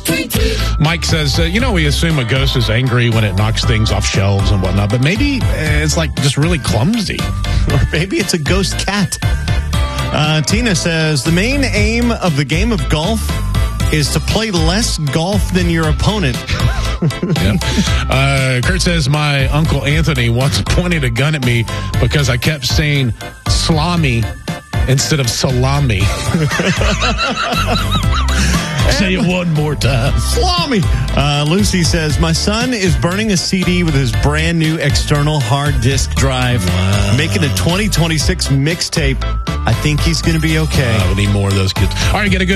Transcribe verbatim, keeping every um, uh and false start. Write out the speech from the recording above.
Mike says, uh, you know, we assume a ghost is angry when it knocks things off shelves and whatnot, but maybe it's like just really clumsy. Or maybe it's a ghost cat. Uh, Tina says, the main aim of the game of golf is to play less golf than your opponent. Yeah. Uh, Kurt says, my Uncle Anthony once pointed a gun at me because I kept saying salami instead of salami. Say it one more time. Salami. Uh, Lucy says, my son is burning a C D with his brand new external hard disk drive, wow. making a twenty twenty-six mixtape. I think he's going to be okay. Uh, we need more of those kids. All right, get a good